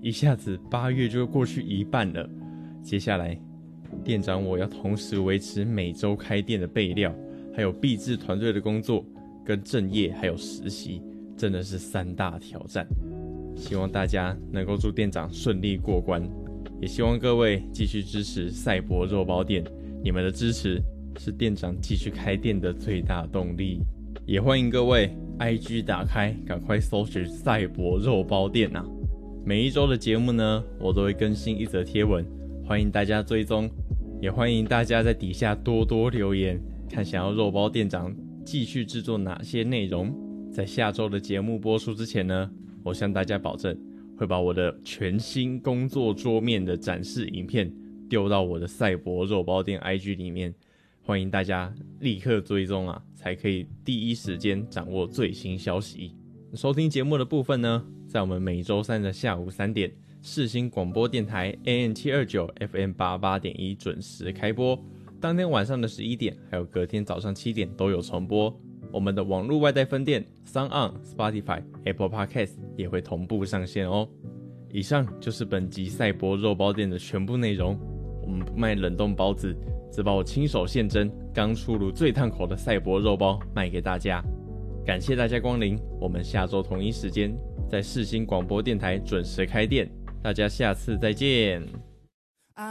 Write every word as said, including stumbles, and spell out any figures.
一下子八月就过去一半了。接下来，店长我要同时维持每周开店的备料，还有毕制团队的工作，跟正业还有实习，真的是三大挑战。希望大家能够祝店长顺利过关，也希望各位继续支持赛博肉包店，你们的支持是店长继续开店的最大动力。也欢迎各位 I G 打开，赶快搜寻赛博肉包店啊！每一周的节目呢，我都会更新一则贴文，欢迎大家追踪，也欢迎大家在底下多多留言，看想要肉包店长继续制作哪些内容。在下周的节目播出之前呢，我向大家保证，会把我的全新工作桌面的展示影片丢到我的赛博肉包店 I G 里面，欢迎大家立刻追踪啊，才可以第一时间掌握最新消息。收听节目的部分呢，在我们每周三的下午三点，世新广播电台 A M 七二九 F M 八十八点一 准时开播，当天晚上的十一点，还有隔天早上七点都有重播。我们的网络外带分店 SoundOn、Spotify、Apple Podcast 也会同步上线哦。以上就是本集赛博肉包店的全部内容。我们不卖冷冻包子，只把我亲手现蒸、刚出炉最烫口的赛博肉包卖给大家。感谢大家光临，我们下周同一时间在世新广播电台准时开店，大家下次再见。